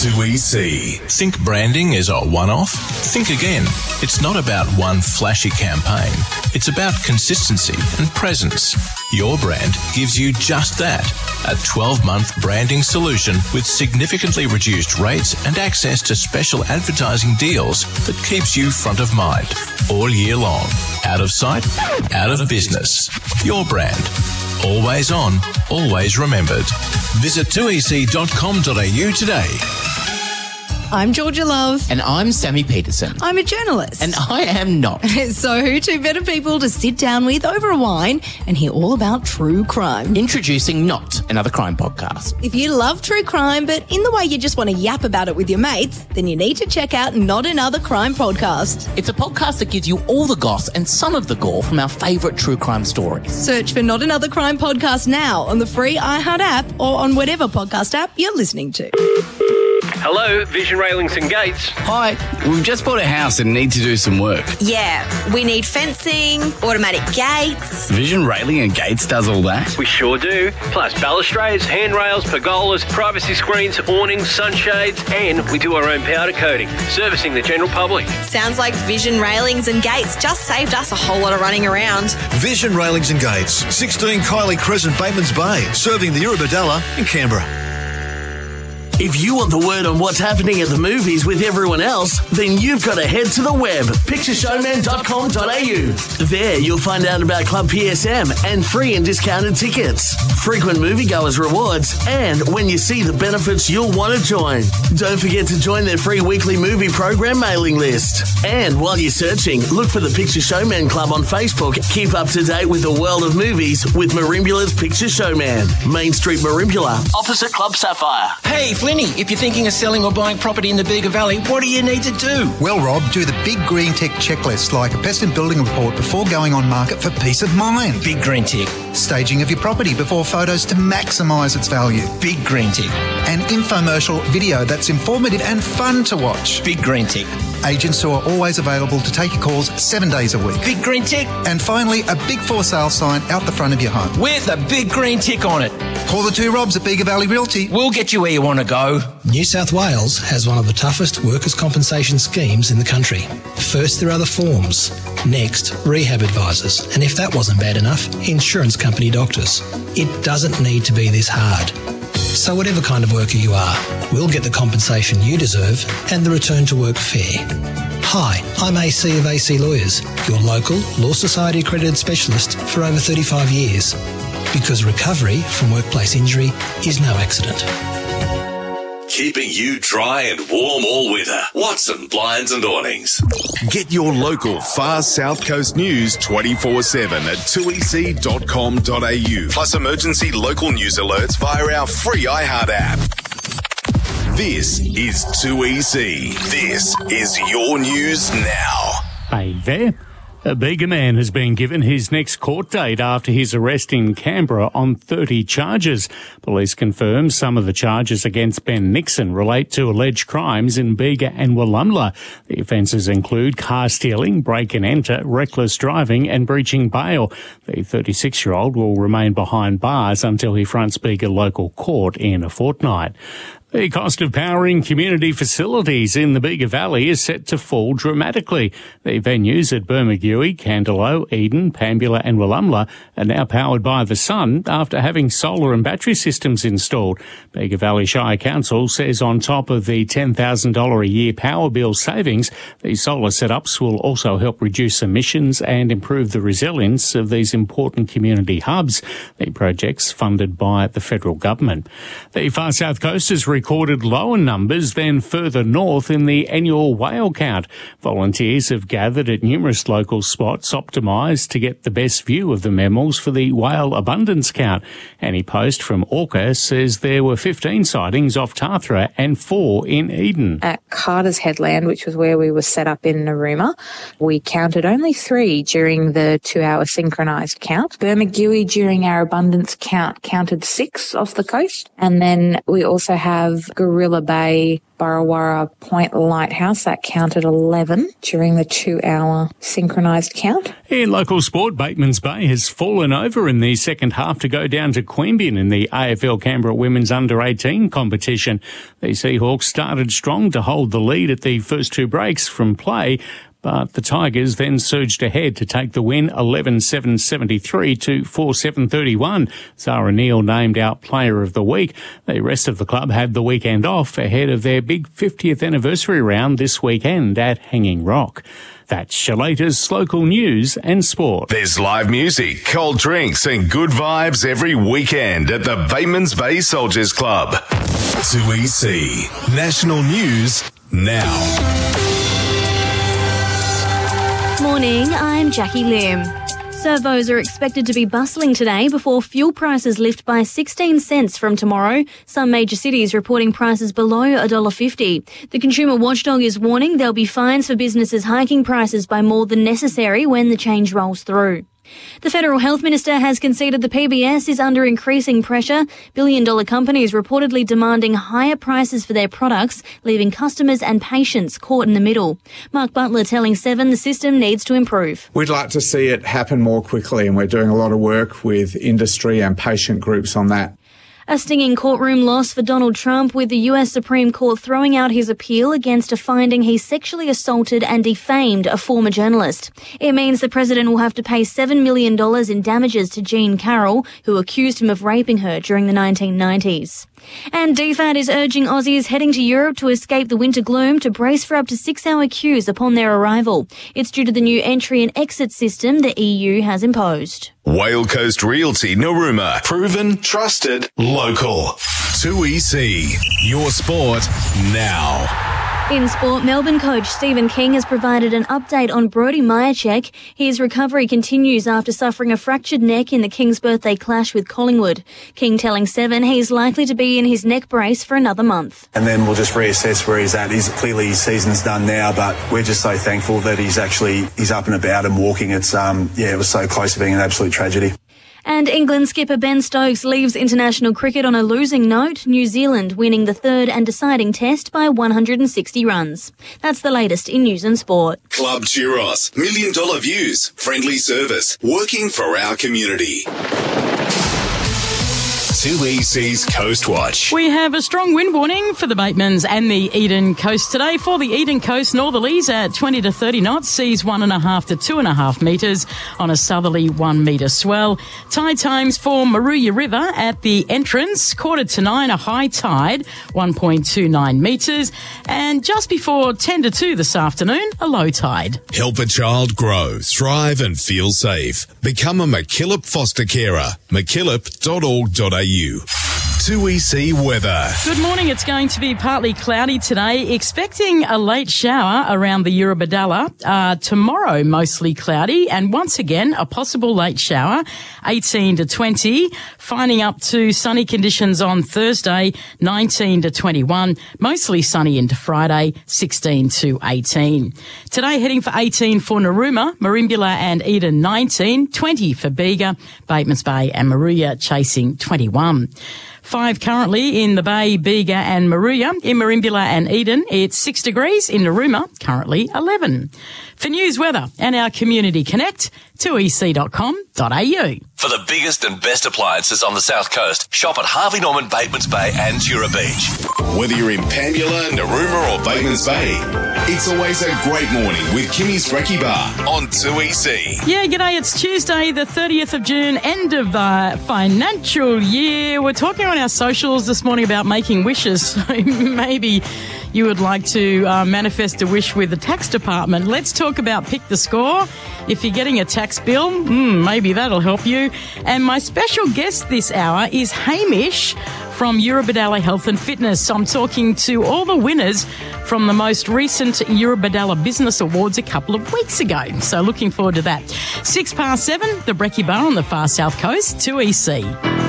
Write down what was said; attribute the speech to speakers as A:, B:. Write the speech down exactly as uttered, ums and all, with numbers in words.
A: two E C. Think branding is a one-off? Think again. It's not about one flashy campaign. It's about consistency and presence. Your brand gives you just that. A twelve-month branding solution with significantly reduced rates and access to special advertising deals that keeps you front of mind all year long. Out of sight, out of business. Your brand. Always on, always remembered. Visit two e c dot com dot a u today.
B: I'm Georgia Love.
C: And I'm Sammy Peterson.
B: I'm a journalist.
C: And I am not.
B: So who two better people to sit down with over a wine and hear all about true crime?
C: Introducing Not, another crime podcast.
B: If you love true crime, but in the way you just want to yap about it with your mates, then you need to check out Not Another Crime Podcast.
C: It's a podcast that gives you all the goss and some of the gore from our favourite true crime stories.
B: Search for Not Another Crime Podcast now on the free iHeart app or on whatever podcast app you're listening to.
D: Hello, Vision Railings and Gates.
E: Hi, we've just bought a house and need to do some work.
F: Yeah, we need fencing, automatic gates.
E: Vision Railing and Gates does all that?
D: We sure do. Plus balustrades, handrails, pergolas, privacy screens, awnings, sunshades, and we do our own powder coating, servicing the general public.
F: Sounds like Vision Railings and Gates just saved us a whole lot of running around.
G: Vision Railings and Gates, sixteen Kylie Crescent, Batemans Bay, serving the Eurobodalla in Canberra.
H: If you want the word on what's happening at the movies with everyone else, then you've got to head to the web, picture showman dot com dot a u. There you'll find out about Club P S M and free and discounted tickets, frequent moviegoers rewards, and when you see the benefits you'll want to join. Don't forget to join their free weekly movie program mailing list. And while you're searching, look for the Picture Showman Club on Facebook. Keep up to date with the world of movies with Marimbula's Picture Showman. Main Street Marimbula, opposite Club Sapphire.
I: Hey, Flinny, if you're thinking of selling or buying property in the Bega Valley, what do you need to do?
J: Well, Rob, do the Big Green Tick checklist, like a pest and building report before going on market for peace of mind.
I: Big Green Tick.
J: Staging of your property before photos to maximise its value.
I: Big Green Tick.
J: An infomercial video that's informative and fun to watch.
I: Big Green Tick.
J: Agents who are always available to take your calls seven days a week.
I: Big Green Tick.
J: And finally, a big for sale sign out the front of your home.
I: With a big green tick on it.
J: Call the two Robs at Bega Valley Realty.
I: We'll get you where you want to go.
K: New South Wales has one of the toughest workers' compensation schemes in the country. First, there are the forms. Next, rehab advisors. And if that wasn't bad enough, insurance company doctors. It doesn't need to be this hard. So whatever kind of worker you are, we'll get the compensation you deserve and the return to work fair. Hi, I'm A C of A C Lawyers, your local Law Society accredited specialist for over thirty-five years. Because recovery from workplace injury is no accident.
A: Keeping you dry and warm all winter. Watson Blinds and Awnings. Get your local Far South Coast news twenty-four seven at two e c dot com dot a u. Plus emergency local news alerts via our free iHeart app. This is two E C. This is your news now.
L: Hey there. A Bega man has been given his next court date after his arrest in Canberra on thirty charges. Police confirm some of the charges against Ben Nixon relate to alleged crimes in Bega and Wollumla. The offences include car stealing, break and enter, reckless driving and breaching bail. The thirty-six-year-old will remain behind bars until he fronts Bega local court in a fortnight. The cost of powering community facilities in the Bega Valley is set to fall dramatically. The venues at Bermagui, Candelo, Eden, Pambula and Wollumla are now powered by the sun after having solar and battery systems installed. Bega Valley Shire Council says on top of the ten thousand dollars a year power bill savings, these solar setups will also help reduce emissions and improve the resilience of these important community hubs. The project's funded by the federal government. The Far South Coast is recorded lower numbers than further north in the annual whale count. Volunteers have gathered at numerous local spots optimised to get the best view of the mammals for the whale abundance count. Annie Post from Orca says there were fifteen sightings off Tathra and four in Eden.
M: At Carter's Headland, which was where we were set up in Narooma, we counted only three during the two-hour synchronised count. Bermagui during our abundance count counted six off the coast. And then we also have have Gorilla Bay, Burrawarra Point Lighthouse. That counted eleven during the two-hour synchronised count.
L: In local sport, Batemans Bay has fallen over in the second half to go down to Queanbeyan in the A F L Canberra Women's under eighteen competition. The Seahawks started strong to hold the lead at the first two breaks from play, but the Tigers then surged ahead to take the win eleven seven seventy-three to four seven thirty-one. Zara Neal named out Player of the Week. The rest of the club had the weekend off ahead of their big fiftieth anniversary round this weekend at Hanging Rock. That's Shalata's local news and sport.
N: There's live music, cold drinks and good vibes every weekend at the Batemans Bay Soldiers Club. two E C National News now.
O: Morning, I'm Jackie Lim. Servos are expected to be bustling today before fuel prices lift by sixteen cents from tomorrow. Some major cities reporting prices below one dollar fifty. The consumer watchdog is warning there'll be fines for businesses hiking prices by more than necessary when the change rolls through. The Federal Health Minister has conceded the P B S is under increasing pressure. Billion-dollar companies reportedly demanding higher prices for their products, leaving customers and patients caught in the middle. Mark Butler telling Seven the system needs to improve.
P: We'd like to see it happen more quickly, and we're doing a lot of work with industry and patient groups on that.
O: A stinging courtroom loss for Donald Trump, with the U S Supreme Court throwing out his appeal against a finding he sexually assaulted and defamed a former journalist. It means the president will have to pay seven million dollars in damages to Jean Carroll, who accused him of raping her during the nineteen nineties. And D F A D is urging Aussies heading to Europe to escape the winter gloom to brace for up to six-hour queues upon their arrival. It's due to the new entry and exit system the E U has imposed.
N: Whale Coast Realty Narooma. Proven, trusted, local. two E C. Your sport now.
O: In sport, Melbourne coach Stephen King has provided an update on Brodie Majacek. His recovery continues after suffering a fractured neck in the King's birthday clash with Collingwood. King telling Seven he's likely to be in his neck brace for another month.
Q: And then we'll just reassess where he's at. He's clearly his season's done now, but we're just so thankful that he's actually he's up and about and walking. It's um yeah, it was so close to being an absolute tragedy.
O: And England skipper Ben Stokes leaves international cricket on a losing note, New Zealand winning the third and deciding test by one hundred sixty runs. That's the latest in news and sport.
N: Club Churros. Million dollar views. Friendly service. Working for our community. two E C's Coast Watch.
R: We have a strong wind warning for the Batemans and the Eden Coast today. For the Eden Coast, northerlies at twenty to thirty knots, seas one and a half to two and a half metres on a southerly one metre swell. Tide times for Maruya River at the entrance, quarter to nine, a high tide, one point two nine metres. And just before ten to two this afternoon, a low tide.
N: Help a child grow, thrive and feel safe. Become a MacKillop foster carer. mackillop dot org dot a u. two E C weather.
R: Good morning. It's going to be partly cloudy today. Expecting a late shower around the Eurobodalla. Uh, tomorrow, mostly cloudy. And once again, a possible late shower, eighteen to twenty. Finding up to sunny conditions on Thursday, nineteen to twenty-one. Mostly sunny into Friday, sixteen to eighteen. Today, heading for eighteen for Narooma, Merimbula and Eden, nineteen. twenty for Bega, Batemans Bay and Maruya chasing twenty-one. Five currently in the Bay, Bega and Maruya. In Merimbula and Eden, it's six degrees. In Narooma, currently eleven. For news, weather and our Community Connect, two e c dot com dot a u.
N: For the biggest and best appliances on the South Coast, shop at Harvey Norman, Batemans Bay and Tura Beach. Whether you're in Pambula, Narooma or Batemans Bay, it's always a great morning with Kimmy's Brekkie Bar on two E C.
R: Yeah, g'day. It's Tuesday, the thirtieth of June, end of the financial year. We're talking on our socials this morning about making wishes. So maybe you would like to uh, manifest a wish with the tax department. Let's talk about Pick the Score. If you're getting a tax bill, hmm, maybe that'll help you. And my special guest this hour is Hamish from Eurobodalla Health and Fitness. I'm talking to all the winners from the most recent Eurobodalla Business Awards a couple of weeks ago. So looking forward to that. Six past seven, the Brekkie Bar on the far south coast, two E C.